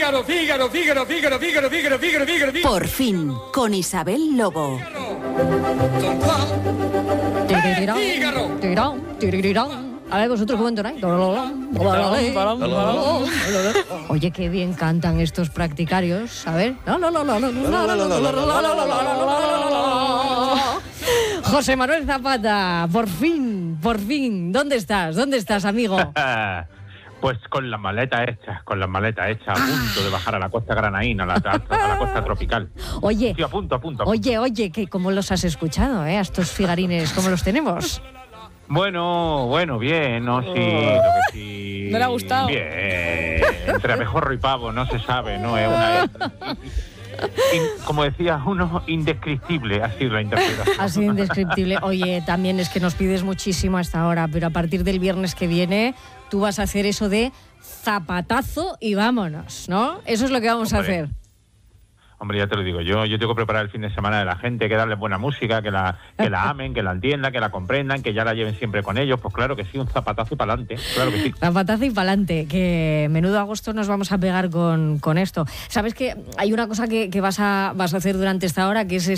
Fígaro, Fígaro, Fígaro, Fígaro, Fígaro, Fígaro, Fígaro, Fígaro. Por fin, con Isabel Lobo. A ver, vosotros cómo entonáis. Oye, qué bien cantan estos practicarios. A ver. José Manuel Zapata, por fin. ¿Dónde estás, amigo? Pues con la maleta hecha, a punto de bajar a la costa granaína, a la costa tropical. Oye, sí, a punto. Oye, que ¿cómo los has escuchado, a estos figarines? ¿Cómo los tenemos? Bueno, bien, ¿no? Sí, lo que sí... ¿No le ha gustado? Bien, entre abejorro y pavo, no se sabe, ¿no? Es una... como decía uno, indescriptible ha sido la interpretación. Ha sido indescriptible. Oye, también es que nos pides muchísimo hasta ahora, pero a partir del viernes que viene tú vas a hacer eso de zapatazo y vámonos, ¿no? Eso es lo que vamos a hacer. Hombre, ya te lo digo, yo tengo que preparar el fin de semana de la gente, que darle buena música, que la amen, que la entiendan, que la comprendan, que ya la lleven siempre con ellos. Pues claro que sí, un zapatazo y pa'lante, claro que sí. Zapatazo y pa'lante, que menudo agosto nos vamos a pegar con esto. ¿Sabes que hay una cosa que vas a hacer durante esta hora, que es